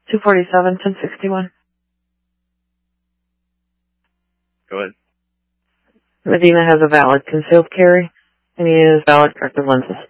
247, 1061. Go ahead. Medina has a valid concealed carry, and he has valid corrective lenses.